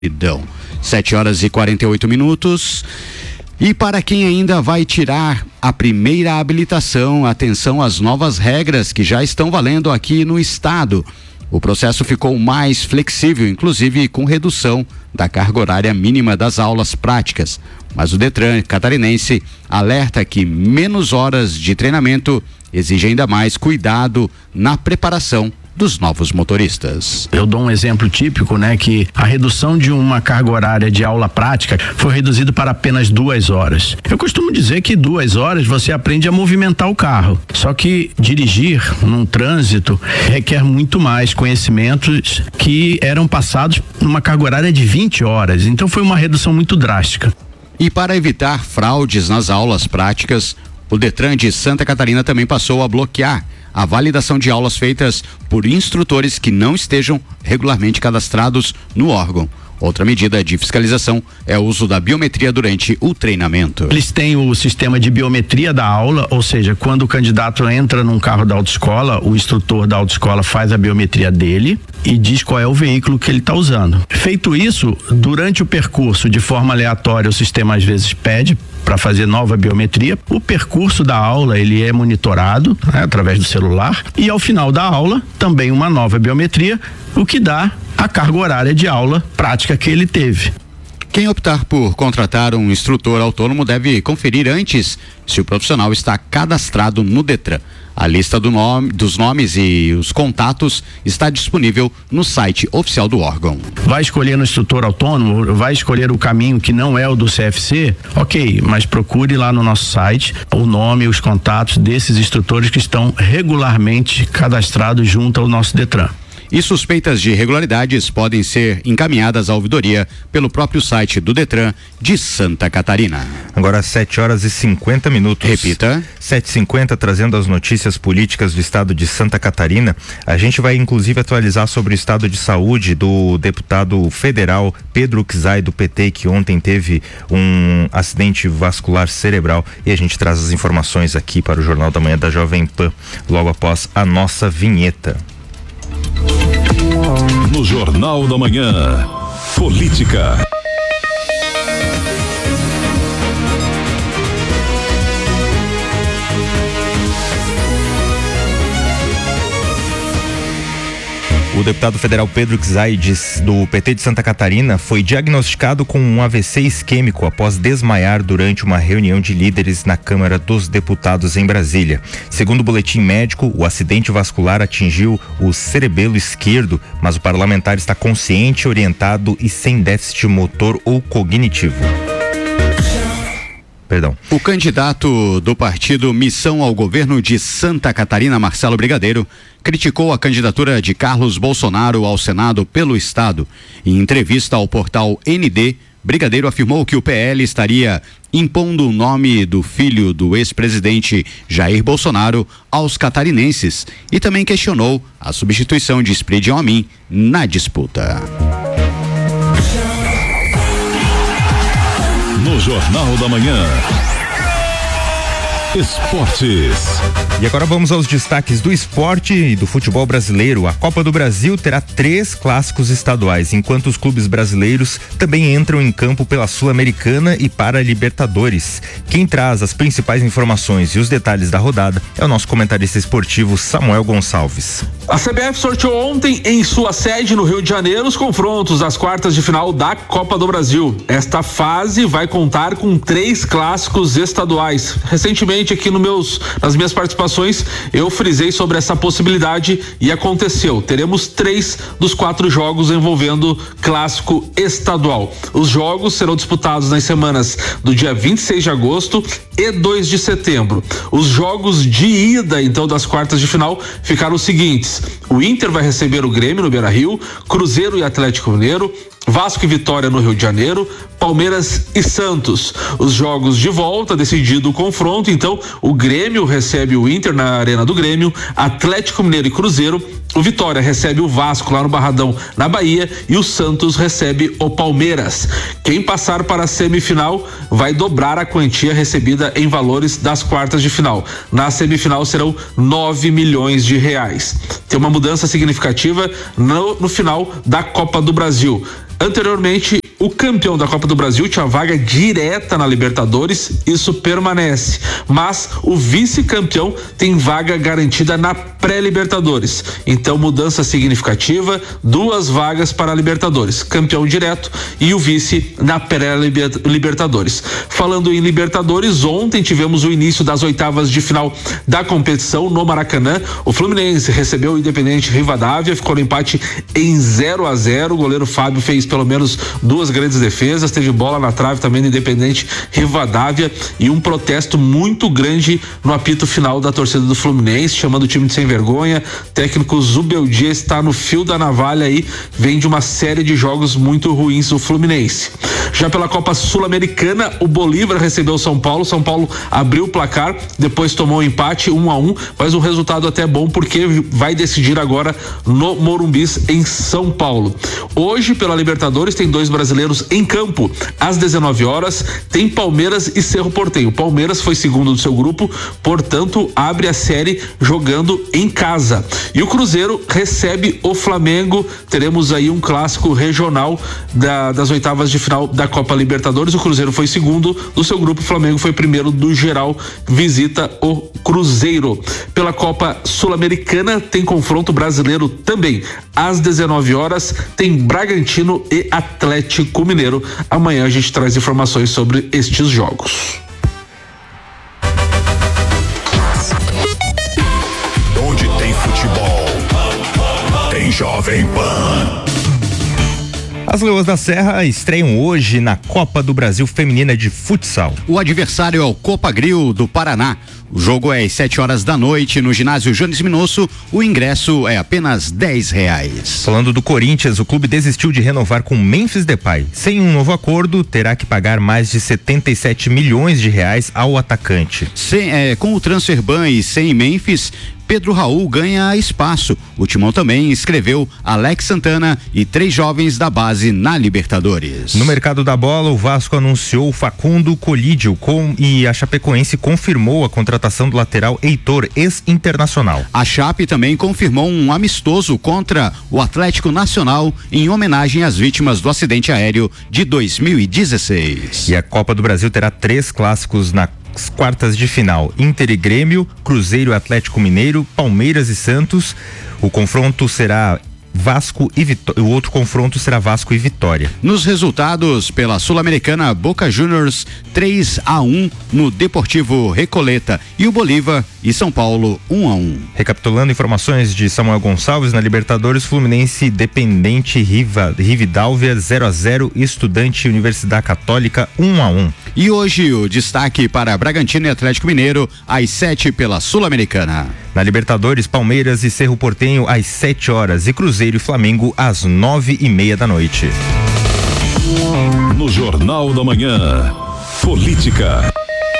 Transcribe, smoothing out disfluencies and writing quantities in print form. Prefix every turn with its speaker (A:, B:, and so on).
A: 7h48. E para quem ainda vai tirar a primeira habilitação, atenção às novas regras que já estão valendo aqui no estado. O processo ficou mais flexível, inclusive com redução da carga horária mínima das aulas práticas. Mas o Detran catarinense alerta que menos horas de treinamento exige ainda mais cuidado na preparação dos novos motoristas.
B: Eu dou um exemplo típico, que a redução de uma carga horária de aula prática foi reduzido para apenas 2 horas. Eu costumo dizer que 2 horas você aprende a movimentar o carro. Só que dirigir num trânsito requer muito mais conhecimentos que eram passados numa carga horária de 20 horas. Então foi uma redução muito drástica.
A: E para evitar fraudes nas aulas práticas, o Detran de Santa Catarina também passou a bloquear a validação de aulas feitas por instrutores que não estejam regularmente cadastrados no órgão. Outra medida de fiscalização é o uso da biometria durante o treinamento.
B: Eles têm o sistema de biometria da aula, ou seja, quando o candidato entra num carro da autoescola, o instrutor da autoescola faz a biometria dele e diz qual é o veículo que ele está usando. Feito isso, durante o percurso, de forma aleatória, o sistema às vezes pede para fazer nova biometria. O percurso da aula ele é monitorado através do celular e ao final da aula também uma nova biometria, o que dá a carga horária de aula prática que ele teve.
A: Quem optar por contratar um instrutor autônomo deve conferir antes se o profissional está cadastrado no Detran. A lista dos nomes e os contatos está disponível no site oficial do órgão.
B: Vai escolher no instrutor autônomo, vai escolher o caminho que não é o do CFC? Ok, mas procure lá no nosso site o nome e os contatos desses instrutores que estão regularmente cadastrados junto ao nosso Detran.
A: E suspeitas de irregularidades podem ser encaminhadas à ouvidoria pelo próprio site do Detran de Santa Catarina.
C: Agora 7h50.
A: Repita.
C: 7h50, trazendo as notícias políticas do estado de Santa Catarina. A gente vai inclusive atualizar sobre o estado de saúde do deputado federal Pedro Czai, do PT, que ontem teve um acidente vascular cerebral, e a gente traz as informações aqui para o Jornal da Manhã da Jovem Pan, logo após a nossa vinheta.
D: No Jornal da Manhã, política.
C: O deputado federal Pedro Czai, do PT de Santa Catarina, foi diagnosticado com um AVC isquêmico após desmaiar durante uma reunião de líderes na Câmara dos Deputados em Brasília. Segundo o boletim médico, o acidente vascular atingiu o cerebelo esquerdo, mas o parlamentar está consciente, orientado e sem déficit motor ou cognitivo.
A: O candidato do partido Missão ao Governo de Santa Catarina, Marcelo Brigadeiro, criticou a candidatura de Carlos Bolsonaro ao Senado pelo estado. Em entrevista ao portal ND, Brigadeiro afirmou que o PL estaria impondo o nome do filho do ex-presidente Jair Bolsonaro aos catarinenses e também questionou a substituição de Spridon Amin na disputa.
D: No Jornal da Manhã, Esportes.
C: E agora vamos aos destaques do esporte e do futebol brasileiro. A Copa do Brasil terá 3 clássicos estaduais, enquanto os clubes brasileiros também entram em campo pela Sul-Americana e para a Libertadores. Quem traz as principais informações e os detalhes da rodada é o nosso comentarista esportivo Samuel Gonçalves.
E: A CBF sorteou ontem em sua sede no Rio de Janeiro os confrontos das quartas de final da Copa do Brasil. Esta fase vai contar com 3 clássicos estaduais. Recentemente aqui nas minhas participações eu frisei sobre essa possibilidade e aconteceu. Teremos 3 dos 4 jogos envolvendo clássico estadual. Os jogos serão disputados nas semanas do dia 26 de agosto e 2 de setembro. Os jogos de ida então das quartas de final ficaram os seguintes: o Inter vai receber o Grêmio no Beira-Rio, Cruzeiro e Atlético Mineiro, Vasco e Vitória no Rio de Janeiro, Palmeiras e Santos. Os jogos de volta, decidido o confronto, então o Grêmio recebe o Inter na Arena do Grêmio, Atlético Mineiro e Cruzeiro, o Vitória recebe o Vasco lá no Barradão, na Bahia, e o Santos recebe o Palmeiras. Quem passar para a semifinal vai dobrar a quantia recebida em valores das quartas de final. Na semifinal serão 9 milhões de reais. Tem uma mudança significativa no final da Copa do Brasil. Anteriormente, o campeão da Copa do Brasil tinha vaga direta na Libertadores, isso permanece, mas o vice-campeão tem vaga garantida na pré-Libertadores. Então, mudança significativa, 2 vagas para a Libertadores, campeão direto e o vice na pré-Libertadores. Falando em Libertadores, ontem tivemos o início das oitavas de final da competição no Maracanã. O Fluminense recebeu o Independente Rivadavia, ficou no empate em 0-0. O goleiro Fábio fez pelo menos 2 grandes defesas, teve bola na trave também no Independente Rivadavia e um protesto muito grande no apito final da torcida do Fluminense, chamando o time de sem vergonha. Técnico Zubeldia está no fio da navalha aí, vem de uma série de jogos muito ruins o Fluminense. Já pela Copa Sul-Americana, o Bolívar recebeu o São Paulo abriu o placar, depois tomou um empate 1-1, mas um resultado até bom porque vai decidir agora no Morumbis em São Paulo. Hoje pela Libertadores tem 2 brasileiros em campo. Às 19 horas tem Palmeiras e Cerro Porteño. O Palmeiras foi segundo do seu grupo, portanto abre a série jogando em casa. E o Cruzeiro recebe o Flamengo. Teremos aí um clássico regional das oitavas de final da Copa Libertadores. O Cruzeiro foi segundo do seu grupo, o Flamengo foi primeiro do geral, visita o Cruzeiro. Pela Copa Sul-Americana tem confronto brasileiro também. Às 19 horas tem Bragantino e Atlético Mineiro. Amanhã a gente traz informações sobre estes jogos.
D: Onde tem futebol, tem Jovem Pan.
C: As Leoas da Serra estreiam hoje na Copa do Brasil Feminina de Futsal.
A: O adversário é o Copa Grill do Paraná. O jogo é às 7 horas da noite no ginásio Jones Minosso. O ingresso é apenas R$10.
C: Falando do Corinthians, o clube desistiu de renovar com Memphis Depay. Sem um novo acordo, terá que pagar mais de R$77 milhões ao atacante.
A: Com o transfer ban e sem Memphis, Pedro Raul ganha espaço. O Timão também inscreveu Alex Santana e 3 jovens da base na Libertadores.
C: No mercado da bola, o Vasco anunciou Facundo Colídio e a Chapecoense confirmou a contratação do lateral Heitor, ex-internacional.
A: A Chape também confirmou um amistoso contra o Atlético Nacional em homenagem às vítimas do acidente aéreo de 2016.
C: E a Copa do Brasil terá 3 clássicos nas quartas de final: Inter e Grêmio, Cruzeiro e Atlético Mineiro, Palmeiras e Santos. O confronto será o outro confronto será Vasco e Vitória.
A: Nos resultados, pela Sul-Americana, Boca Juniors 3-1 no Deportivo Recoleta e o Bolívar e São Paulo 1-1.
C: Recapitulando informações de Samuel Gonçalves na Libertadores, Fluminense Dependente Rivadavia 0-0, Estudante Universidade Católica 1-1.
A: E hoje o destaque para Bragantino e Atlético Mineiro às 7 pela Sul-Americana.
C: Na Libertadores, Palmeiras e Cerro Porteño às 7 horas e Cruzeiro e Flamengo às 9:30 da noite.
D: No Jornal da Manhã, Política.